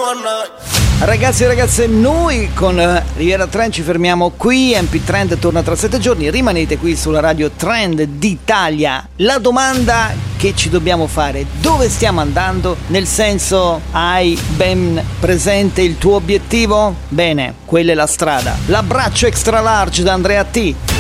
Ragazzi e ragazze, noi con Riviera Trend ci fermiamo qui. MP Trend torna tra 7 giorni. Rimanete qui sulla radio Trend d'Italia. La domanda che ci dobbiamo fare: dove stiamo andando? Nel senso, hai ben presente il tuo obiettivo? Bene, quella è la strada. L'abbraccio extra large da Andrea T.